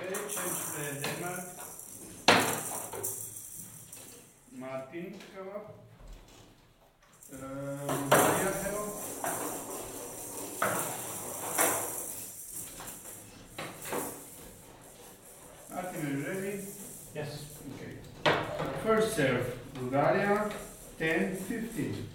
Okay, change Denmark. Martin come up. Bulgaria hello. Martin, are you ready? Yes. Okay. First serve, Bulgaria, 10-15.